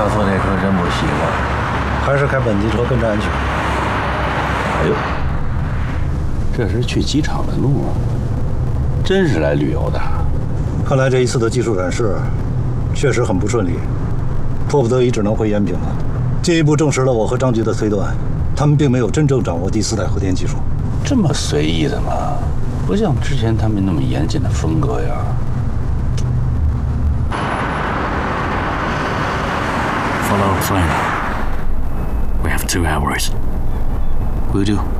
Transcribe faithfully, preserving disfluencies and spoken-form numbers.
夫那车真不习惯，还是开本地车更安全。 哎呦，这是去机场的路啊，真是来旅游的。 看来这一次的技术展示确实很不顺利，迫不得已只能回延平了。进一步证实了我和张局的推断，他们并没有真正掌握第四代核电技术。 这么随意的吗？不像之前他们那么严谨的风格呀。 Follow our plan. We have two hours. Will do.